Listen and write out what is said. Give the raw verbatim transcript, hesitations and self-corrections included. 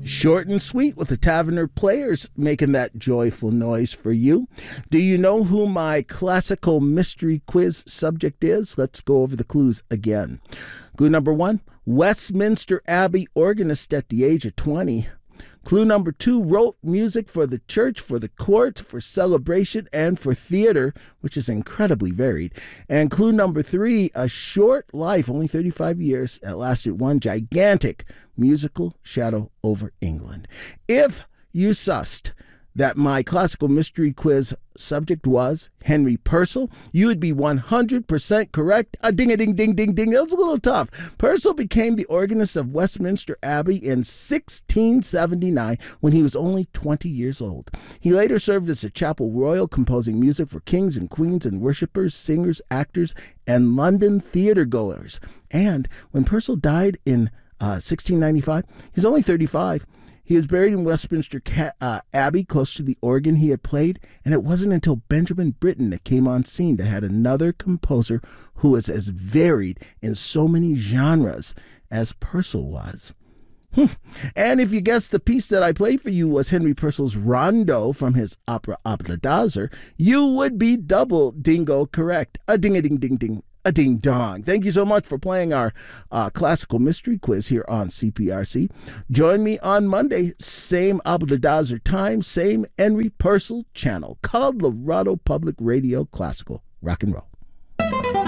Short and sweet with the Taverner Players making that joyful noise for you. Do you know who my classical mystery quiz subject is? Let's go over the clues again. Clue number one, Westminster Abbey organist at the age of twenty. Clue number two, wrote music for the church, for the court, for celebration, and for theater, which is incredibly varied. And clue number three, a short life, only thirty-five years, that lasted one gigantic musical shadow over England. If you sussed that my classical mystery quiz subject was Henry Purcell, you would be one hundred percent correct. A ding-a-ding-ding-ding-ding. That was a little tough. Purcell became the organist of Westminster Abbey in sixteen seventy-nine when he was only twenty years old. He later served as a chapel royal, composing music for kings and queens and worshippers, singers, actors, and London theater goers. And when Purcell died in uh, sixteen ninety-five, he was only thirty-five. He was buried in Westminster uh, Abbey, close to the organ he had played, and it wasn't until Benjamin Britten that came on scene that had another composer who was as varied in so many genres as Purcell was. Hmm. And if you guessed the piece that I played for you was Henry Purcell's Rondo from his opera Obligadazer, you would be double dingo correct. A ding-a-ding-ding-ding. A ding-dong. Thank you so much for playing our uh, classical mystery quiz here on C P R C. Join me on Monday, same Obligadazer time, same Henry Purcell channel. Colorado Public Radio Classical Rock and Roll.